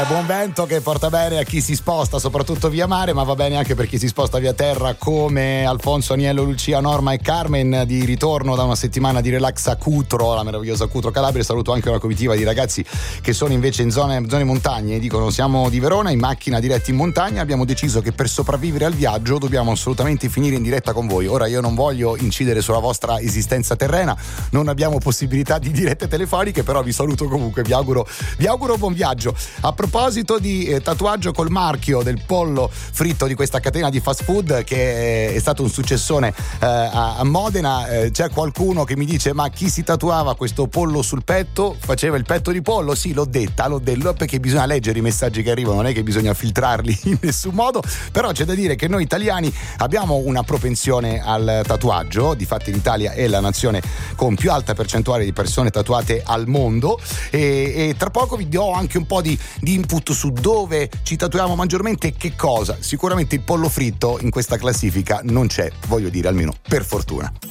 Buon vento che porta bene a chi si sposta, soprattutto via mare, ma va bene anche per chi si sposta via terra, come Alfonso, Aniello, Lucia, Norma e Carmen, di ritorno da una settimana di relax a Cutro, la meravigliosa Cutro Calabria. Saluto anche una comitiva di ragazzi che sono invece in zone montagne, dicono: siamo di Verona, in macchina diretti in montagna, abbiamo deciso che per sopravvivere al viaggio dobbiamo assolutamente finire in diretta con voi. Ora io non voglio incidere sulla vostra esistenza terrena, non abbiamo possibilità di dirette telefoniche, però vi saluto comunque, vi auguro buon viaggio. A proposito di tatuaggio col marchio del pollo fritto di questa catena di fast food che è stato un successone a Modena, c'è qualcuno che mi dice: ma chi si tatuava questo pollo sul petto faceva il petto di pollo? Sì, l'ho detto perché bisogna leggere i messaggi che arrivano, non è che bisogna filtrarli in nessun modo, però c'è da dire che noi italiani abbiamo una propensione al tatuaggio. Difatti l'Italia è la nazione con più alta percentuale di persone tatuate al mondo, e tra poco vi do anche un po' di input su dove ci tatuiamo maggiormente e che cosa. Sicuramente il pollo fritto in questa classifica non c'è, voglio dire, almeno per fortuna.